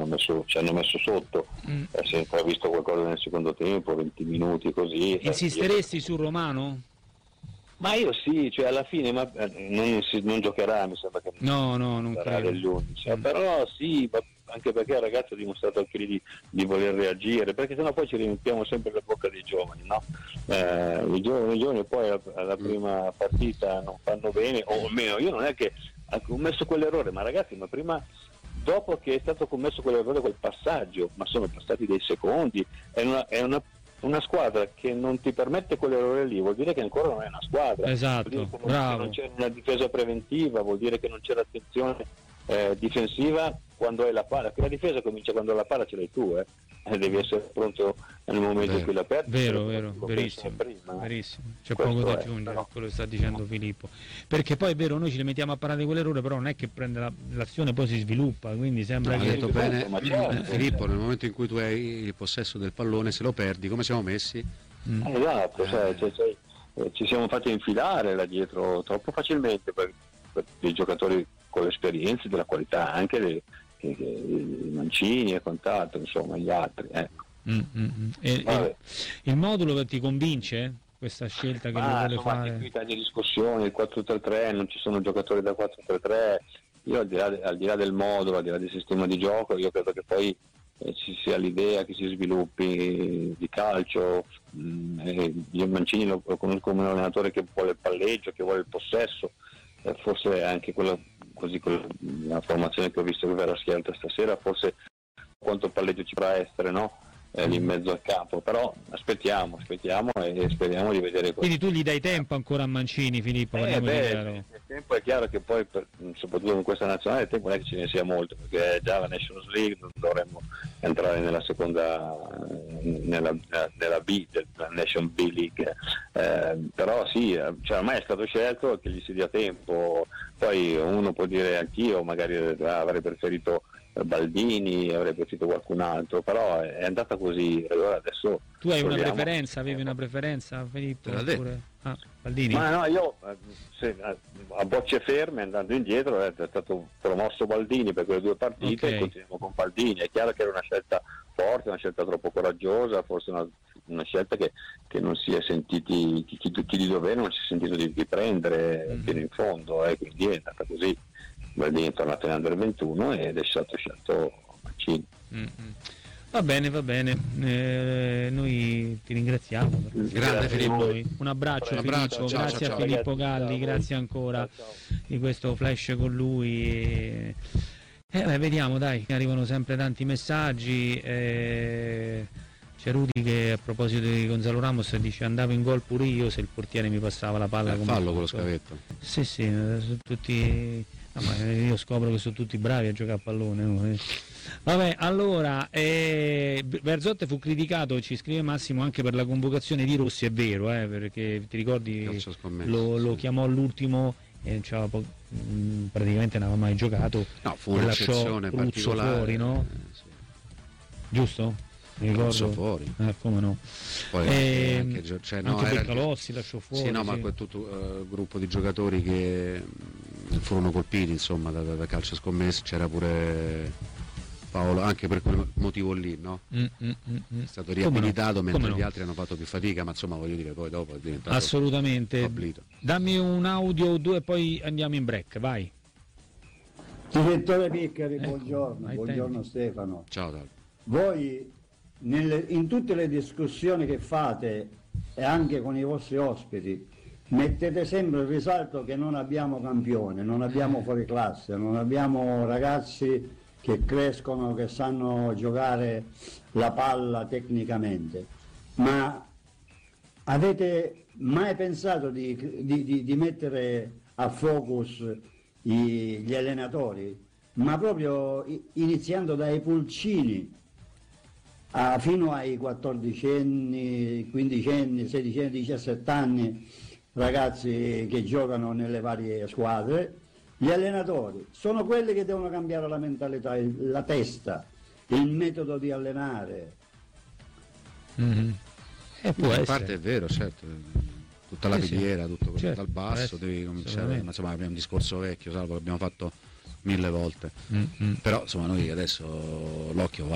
ci hanno messo sotto, si è intravisto qualcosa nel secondo tempo, 20 minuti così. Insisteresti su Romano? Ma io sì, cioè alla fine non giocherà, mi sembra che non credo dell'11, però sì, anche perché il ragazzo ha dimostrato anche lì di voler reagire, perché sennò poi ci riempiamo sempre la bocca dei giovani, no? I giovani poi alla prima partita non fanno bene, o almeno io non è che ha commesso quell'errore, ma ragazzi, ma prima, dopo che è stato commesso quell'errore, quel passaggio, ma sono passati dei secondi, è una squadra che non ti permette quell'errore lì, vuol dire che ancora non è una squadra, esatto, vuol dire che bravo. non c'è una difesa preventiva, vuol dire che non c'è l'attenzione difensiva quando hai la palla, che la difesa comincia quando la palla ce l'hai tu, devi essere pronto nel momento in cui la perdi. Vero, verissimo, verissimo. C'è poco da aggiungere a quello che sta dicendo Filippo, perché poi è vero, noi ci le mettiamo a parlare di quell'errore, però non è che prende l'azione poi si sviluppa, quindi sembra che... Ha detto bene Filippo, nel momento in cui tu hai il possesso del pallone, se lo perdi, come siamo messi? Esatto, ci siamo fatti infilare là dietro troppo facilmente per dei giocatori con l'esperienza, della qualità anche dei Mancini e quant'altro, insomma, gli altri, ecco. Il modulo che ti convince? Questa scelta che lui vuole fare? Attività di discussione, il 4-3-3, non ci sono giocatori da 4-3-3, io al di là del modulo, al di là del sistema di gioco, io credo che poi ci sia l'idea che si sviluppi di calcio. Io Mancini lo conosco come un allenatore che vuole il palleggio, che vuole il possesso, forse anche la formazione che ho visto che verrà schierata stasera, forse quanto palleggio ci potrà essere, no? Lì in mezzo al campo, però aspettiamo e speriamo di vedere. Quindi tu gli dai tempo ancora a Mancini, Filippo? Il tempo è chiaro che poi soprattutto in questa nazionale il tempo non è che ce ne sia molto, perché già la Nations League dovremmo entrare nella seconda, nella B, della Nation B League, però sì, cioè ormai è stato scelto che gli si dia tempo. Poi uno può dire anch'io magari avrei preferito Baldini, avrei preferito qualcun altro, però è andata così. Allora adesso tu hai una preferenza, avevi una preferenza, Filippo? Baldini? Ma no, io a bocce ferme, andando indietro, è stato promosso Baldini per quelle 2 partite, e continuiamo con Baldini. È chiaro che era una scelta forte, una scelta troppo coraggiosa, forse una scelta che non si è sentiti, chi di dovere non si è sentito di prendere fino in fondo, quindi è andata così. Baldini è tornato in Under 21 ed è stato scelto Mancini. Va bene, noi ti ringraziamo. Grande Filippo. Un abbraccio, Filippo, grazie a Filippo Galli, grazie ancora di questo flash con lui. Vediamo, dai, arrivano sempre tanti messaggi. C'è Rudy che a proposito di Gonzalo Ramos dice: andavo in gol pure io se il portiere mi passava la palla. Fallo con lo scavetto. Sì, sono tutti... No, ma io scopro che sono tutti bravi a giocare a pallone, no? Vabbè, allora Berzotte fu criticato, ci scrive Massimo, anche per la convocazione di Rossi, è vero, perché ti ricordi lo chiamò all'ultimo e praticamente non aveva mai giocato, fu un'eccezione particolare fuori, no? Sì. Giusto? Fuori. Come no? Poi anche Beccalossi lasciò fuori. Sì, no, ma tutto gruppo di giocatori che furono colpiti, insomma, da calcio scommesse. C'era pure Paolo, anche per quel motivo lì, no? È stato riabilitato mentre gli altri hanno fatto più fatica, ma insomma voglio dire, poi dopo è diventato assolutamente oblito. Dammi un audio o 2 e poi andiamo in break, vai. Direttore Piccari, buongiorno Stefano. Ciao Dal. Voi in tutte le discussioni che fate e anche con i vostri ospiti mettete sempre il risalto che non abbiamo campione, non abbiamo fuori classe, non abbiamo ragazzi che crescono, che sanno giocare la palla tecnicamente, ma avete mai pensato di mettere a focus gli allenatori, ma proprio iniziando dai pulcini fino ai 14 anni, 15 anni, 16 anni, 17 anni, ragazzi che giocano nelle varie squadre? Gli allenatori sono quelli che devono cambiare la mentalità, la testa, il metodo di allenare. Può in parte è vero, certo, tutta la filiera, tutto dal basso, devi cominciare, insomma abbiamo un discorso vecchio, salvo che abbiamo fatto 1000 volte. Però insomma noi adesso l'occhio va